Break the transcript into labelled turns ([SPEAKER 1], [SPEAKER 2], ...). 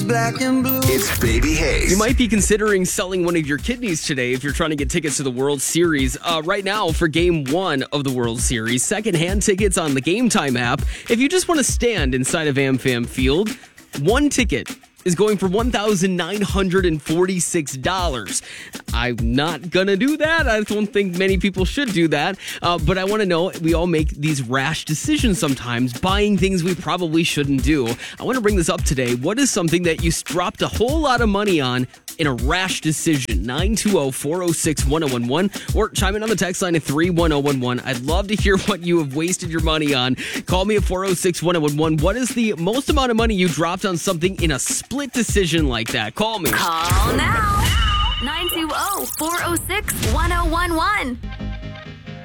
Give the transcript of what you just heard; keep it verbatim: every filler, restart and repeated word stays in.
[SPEAKER 1] Black and blue.
[SPEAKER 2] It's Baby Hayes.
[SPEAKER 3] You might be considering selling one of your kidneys today if you're trying to get tickets to the World Series. Uh, right now, for Game one of the World Series, secondhand tickets on the Game Time app. If you just want to stand inside of AmFam Field, one ticket is going for one thousand nine hundred forty-six dollars. I'm not going to do that. I don't think many people should do that. Uh, but I want to know, we all make these rash decisions sometimes, buying things we probably shouldn't do. I want to bring this up today. What is something that you dropped a whole lot of money on in a rash decision? nine two zero, four zero six, one zero one one or chime in on the text line at three one zero one one. I'd love to hear what you have wasted your money on. Call me at four zero six, one zero one one. What is the most amount of money you dropped on something in a split decision like that? Call me.
[SPEAKER 4] Call now. nine two zero, four zero six, one zero one one.